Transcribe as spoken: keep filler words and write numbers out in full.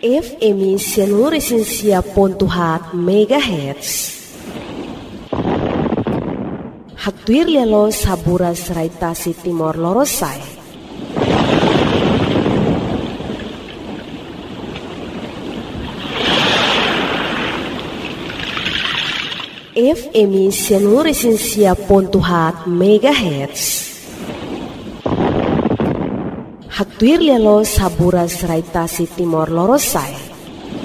F M Seluruh Pontuhat Megahertz. Haktuir lelo saburas raitasi Timor Lorosai. F M Seluruh Pontuhat Megahertz. Haktuir lelo saburas raitasi Timor Lorosai.